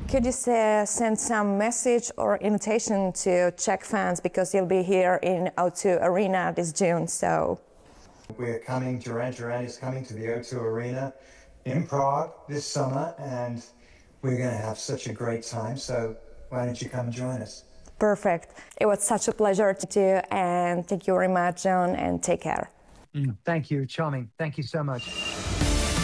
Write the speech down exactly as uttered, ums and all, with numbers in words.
Could you say, send some message or invitation to Czech fans, because you'll be here in O two Arena this June, so... We're coming, Duran Duran is coming to the O two Arena in Prague this summer, and we're going to have such a great time, so why don't you come and join us? Perfect. It was such a pleasure to do, and thank you very much, John, and take care. Mm, thank you, charming. Thank you so much.